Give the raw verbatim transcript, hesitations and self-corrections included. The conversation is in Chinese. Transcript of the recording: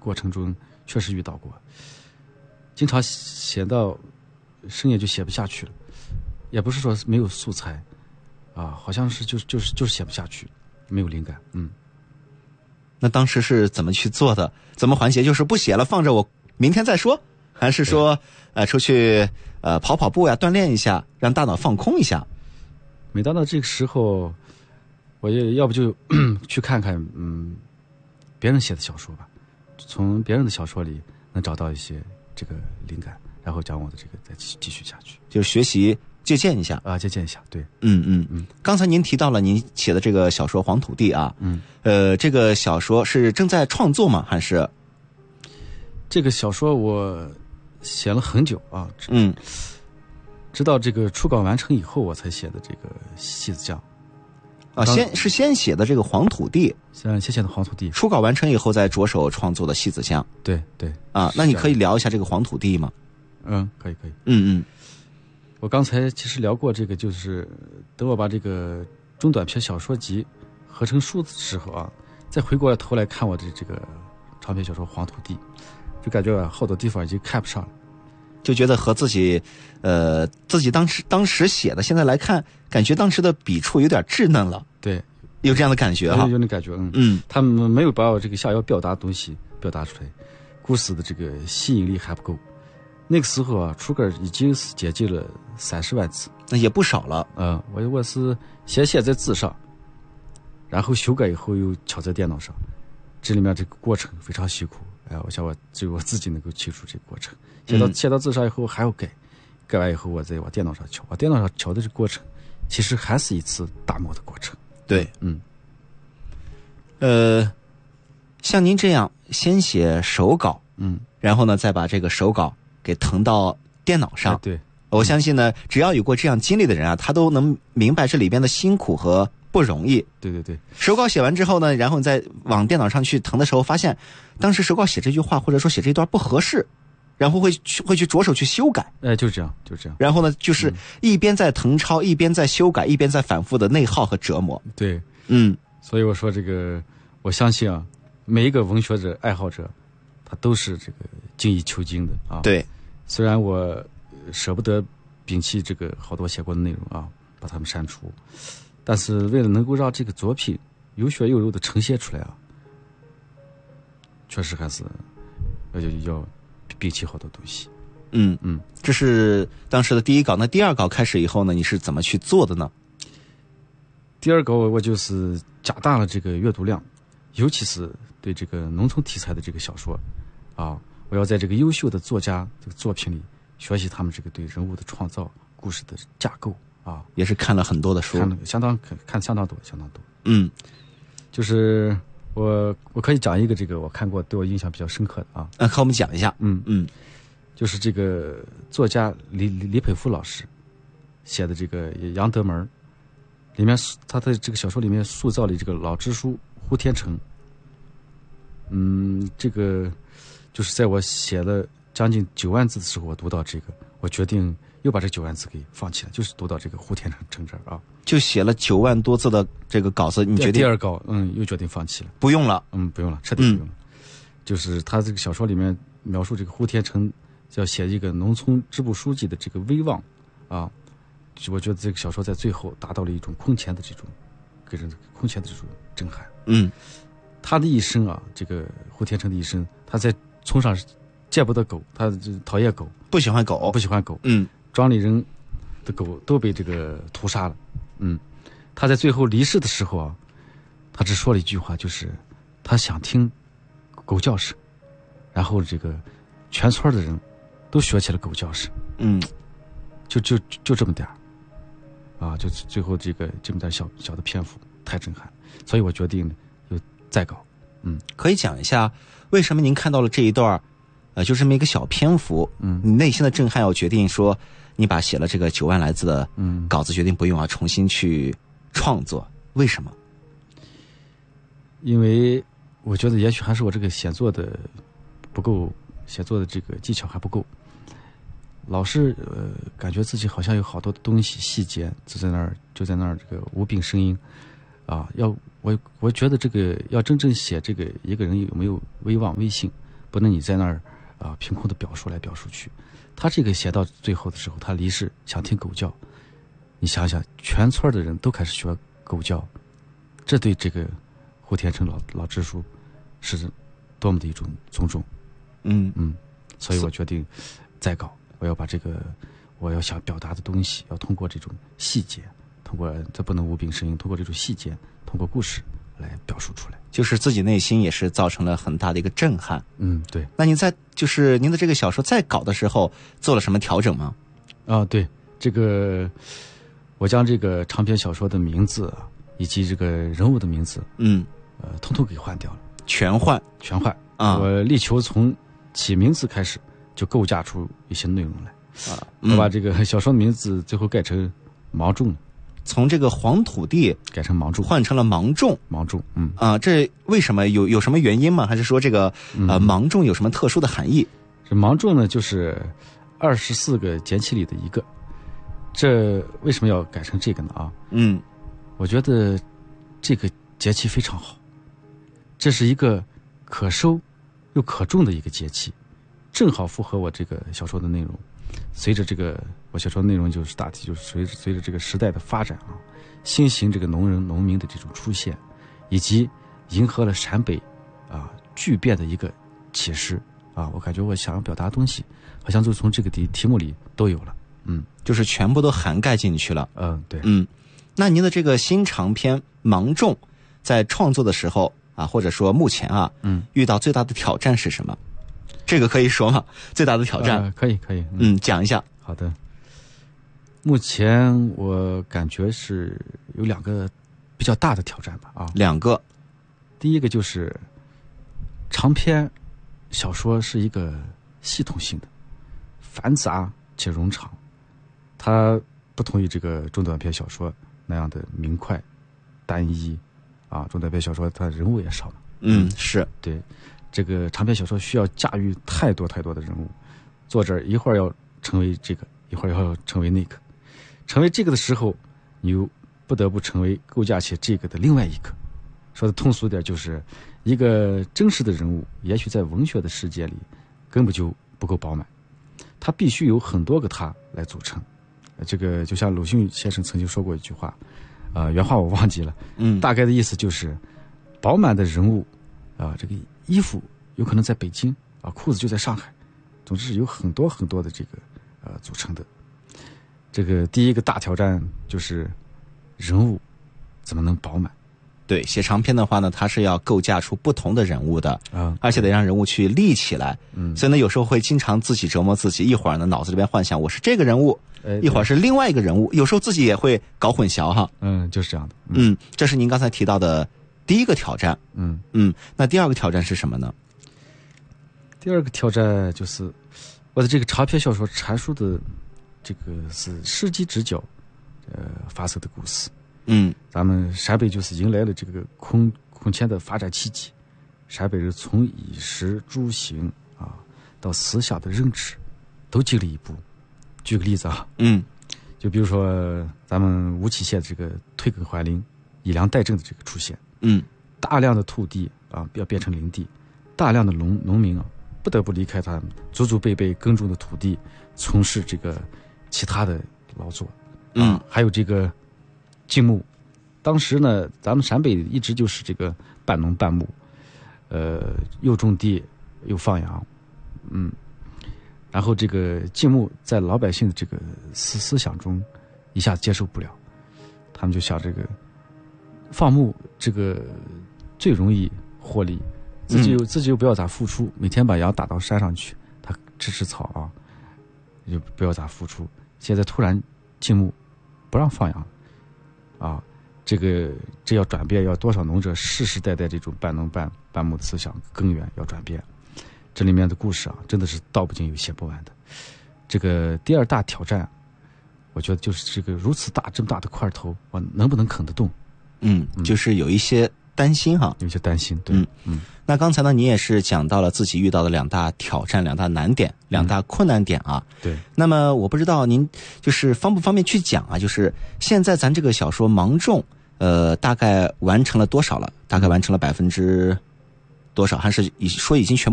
过程中确实遇到过，经常写到深夜就写不下去了，也不是说没有素材啊，好像是就是就是就是写不下去，没有灵感。嗯， 那当时是怎么去做的？怎么缓解？就是不写了，放着我明天再说，还是说呃出去呃跑跑步呀，锻炼一下，让大脑放空一下？ 每当到这个时候，我也要不就去看看嗯别人写的小说吧，从别人的小说里能找到一些这个灵感，然后将我的这个再继继续下去， 就学习借鉴一下啊，借鉴一下。对， 嗯嗯嗯。刚才您提到了您写的这个小说《黄土地》啊，嗯，呃，这个小说是正在创作吗？还是？ 这个小说我写了很久啊， 嗯， 直到这个初稿完成以后，我才写的这个《戏子酱》。 啊，先是先写的这个《黄土地》， 先先写的《黄土地》， 初稿完成以后再着手创作的《戏子酱》。 对对。 啊，那你可以聊一下这个《黄土地》吗？ 嗯，可以可以。 嗯嗯。 我刚才其实聊过这个，就是等我把这个中短篇小说集合成书的时候啊，再回过头来看我的这个长篇小说《黄土地》，就感觉好多地方已经看不上了， 就觉得和自己，呃，自己当时当时写的，现在来看，感觉当时的笔触有点稚嫩了。 对， 有这样的感觉哈， 有那感觉，嗯嗯， 他们没有把我这个想要表达的东西表达出来，故事的这个吸引力还不够。那个时候啊，初稿已经是接近了三十万字， 那也不少了。 嗯，我我是先写在字上，然后修改以后又敲在电脑上，这里面这个过程非常辛苦。哎，我想我只有我自己能够清楚这个过程。写到、嗯、写到字上以后还要改，改完以后我再往电脑上敲，往电脑上敲的这个过程，其实还是一次打磨的过程。 对， 嗯， 呃，像您这样先写手稿， 嗯， 然后呢再把这个手稿给腾到电脑上。 哎、对， 我相信呢，只要有过这样经历的人啊，他都能明白这里边的辛苦和不容易。 对对对， 手稿写完之后呢，然后你再往电脑上去腾的时候，发现当时手稿写这句话或者说写这段不合适，然后会去会去着手去修改。 哎，就是这样，就是这样。 然后呢，就是一边在誊抄，一边在修改，一边在反复的内耗和折磨。 对， 嗯， 所以我说这个，我相信啊，每一个文学者、爱好者，他都是这个精益求精的啊。 对， 虽然我舍不得摒弃这个好多写过的内容啊，把它们删除，但是为了能够让这个作品有血有肉的呈现出来啊，确实还是要要摒弃好多东西。 嗯嗯，这是当时的第一稿。那第二稿开始以后呢，你是怎么去做的呢？ 第二稿我就是加大了这个阅读量，尤其是对这个农村题材的这个小说啊，我要在这个优秀的作家这个作品里学习他们这个对人物的创造、故事的架构啊， 也是看了很多的书， 看了相当看相当多，相当多。 嗯， 就是我我可以讲一个这个我看过对我印象比较深刻的啊， 那和我们讲一下。 嗯嗯， 就是这个作家李李李佩夫老师写的这个《杨德门》，里面他在这个小说里面塑造了这个老支书胡天成。嗯，这个就是在我写了将近九万字的时候，我读到这个，我决定又把这九万字给放弃了，就是读到这个胡天成成这儿啊， 就写了九万多字的这个稿子，你决定第二稿，嗯，又决定放弃了， 不用了， 嗯，不用了，彻底不用了。嗯、就是他这个小说里面描述这个胡天成要写一个农村支部书记的这个威望啊，我觉得这个小说在最后达到了一种空前的这种给人空前的这种震撼。 嗯。 他的一生啊，这个胡天成的一生，他在村上见不得狗，他讨厌狗， 不喜欢狗， 不喜欢狗。 嗯， 庄里人的狗都被这个屠杀了。嗯，他在最后离世的时候啊，他只说了一句话，就是他想听狗叫声，然后这个全村的人都学起了狗叫声。 嗯， 就就就这么点儿啊，就最后这个这么点小小的篇幅太震撼，所以我决定又再搞。嗯， 可以讲一下为什么您看到了这一段，呃，就这么一个小篇幅，嗯，你内心的震撼，要决定说你把写了这个九万来字的稿子决定不用啊，重新去创作，为什么？ 因为我觉得也许还是我这个写作的不够，写作的这个技巧还不够，老是呃感觉自己好像有好多的东西细节就在那儿就在那儿这个无病呻吟啊，要我我觉得这个要真正写这个一个人有没有威望威信， 不能你在那儿啊、呃、凭空的表述来表述去。他这个写到最后的时候，他离世想听狗叫，你想想，全村的人都开始学狗叫，这对这个胡天成老老支书是多么的一种尊重。 嗯嗯，所以我决定再搞，我要把这个我要想表达的东西，要通过这种细节，通过这不能无病呻吟，通过这种细节，通过故事来表述出来。 就是自己内心也是造成了很大的一个震撼。 嗯，对。 那您在就是您的这个小说在稿的时候做了什么调整吗？ 啊，对，这个我将这个长篇小说的名字以及这个人物的名字， 嗯， 呃，统统给换掉了， 全换， 全换啊！ 我力求从起名字开始就构架出一些内容来啊！ 我把这个小说的名字最后改成芒种， 从这个黄土地改成芒种， 换成了芒种， 芒种，嗯啊，这为什么有有什么原因吗？还是说这个呃芒种有什么特殊的含义？ 这芒种呢，就是二十四个节气里的一个。这为什么要改成这个呢？啊， 嗯， 我觉得这个节气非常好，这是一个可收又可种的一个节气，正好符合我这个小说的内容。随着这个我小说的内容就是大体就是随着随着这个时代的发展啊，新型这个农人农民的这种出现，以及迎合了陕北啊巨变的一个启示啊，我感觉我想要表达的东西，好像就从这个题题目里都有了。嗯， 就是全部都涵盖进去了。 嗯，对。 嗯，那您的这个新长篇《芒种》在创作的时候啊，或者说目前啊， 嗯， 遇到最大的挑战是什么？这个可以说吗？最大的挑战？ 呃、可以，可以。 嗯，嗯，讲一下。 好的。目前我感觉是有两个比较大的挑战吧。啊， 两个。 第一个就是长篇小说是一个系统性的、繁杂且冗长。它不同于这个中短篇小说那样的明快、单一，啊，中短篇小说它人物也少嘛。 嗯，是对，这个长篇小说需要驾驭太多太多的人物，作者一会儿要成为这个，一会儿要成为那个，成为这个的时候，你又不得不成为构架起这个的另外一个。说的通俗点，就是一个真实的人物，也许在文学的世界里根本就不够饱满，他必须有很多个他来组成。这个就像鲁迅先生曾经说过一句话，呃，原话我忘记了， 嗯， 大概的意思就是，饱满的人物，啊、呃，这个衣服有可能在北京啊，裤子就在上海，总之是有很多很多的这个呃组成的。这个第一个大挑战就是人物怎么能饱满？ 对，写长篇的话呢，它是要构架出不同的人物的啊、嗯， 而且得让人物去立起来。 嗯， 所以呢，有时候会经常自己折磨自己，一会儿呢脑子里边幻想我是这个人物， 哎、 一会儿是另外一个人物，有时候自己也会搞混淆哈。 嗯，就是这样的。 嗯，嗯这是您刚才提到的第一个挑战。 嗯嗯，那第二个挑战是什么呢？ 第二个挑战就是我的这个长篇小说阐述的这个是世纪之交呃发生的故事。 嗯， 咱们陕北就是迎来了这个空空前的发展契机，陕北人从衣食住行啊到思想的认知都经历一步。举个例子啊， 嗯， 就比如说咱们无锡县这个退耕还林、以粮代赈的这个出现， 嗯， 大量的土地啊要变成林地，大量的农农民啊不得不离开他们祖祖辈辈耕种的土地，从事这个其他的劳作。 嗯， 啊、还有这个禁牧，当时呢，咱们陕北一直就是这个半农半牧，呃，又种地又放羊，嗯，然后这个禁牧在老百姓的这个思思想中一下接受不了，他们就想这个放牧这个最容易获利，自己又、嗯、自己又不要咋付出，每天把羊打到山上去，他吃吃草啊，就不要咋付出。现在突然禁牧，不让放羊。啊，这个这要转变，要多少农者世世代代这种半农半半牧的思想根源要转变，这里面的故事啊，真的是道不尽有写不完的。这个第二大挑战，我觉得就是这个如此大这么大的块头，我能不能啃得动？ 嗯，就是有一些担心哈， 有一些担心。对， 嗯嗯。 那刚才呢，你也是讲到了自己遇到的两大挑战、两大难点、两大困难点啊。 对。 那么我不知道您就是方不方便去讲啊？就是现在咱这个小说《芒种》，呃，大概完成了多少了？大概完成了百分之多少？还是已说已经全部